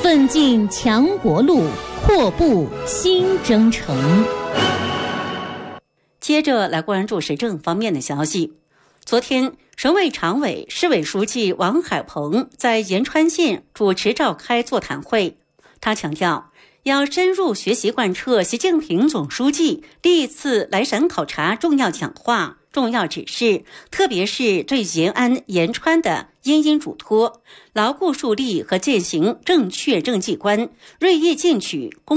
奋进强国路，阔步新征程。 接着来关注时政方面的消息。昨天，省委常委、市委书记王海鹏在延川县主持召开座谈会。他强调，要深入学习贯彻习近平总书记历次来省考察重要讲话、重要指示，特别是对延安、延川的殷殷嘱托，牢固树立和践行正确政绩观，锐意进取